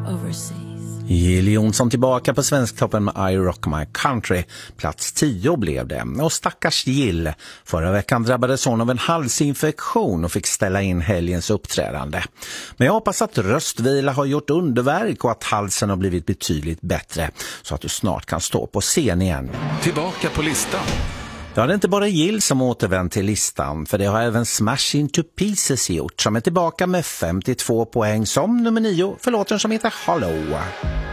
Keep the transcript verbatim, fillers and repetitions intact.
overseas. Jill Johnson tillbaka på Svensktoppen med I Rock My Country. Plats tio blev det. Och stackars Jill. Förra veckan drabbades hon av en halsinfektion och fick ställa in helgens uppträdande. Men jag hoppas att röstvila har gjort underverk och att halsen har blivit betydligt bättre. Så att du snart kan stå på scen igen. Tillbaka på listan. Ja, det är inte bara Jill som återvänt till listan, för det har även Smash Into Pieces gjort, som är tillbaka med femtiotvå poäng som nummer nio för låten som heter Hollow.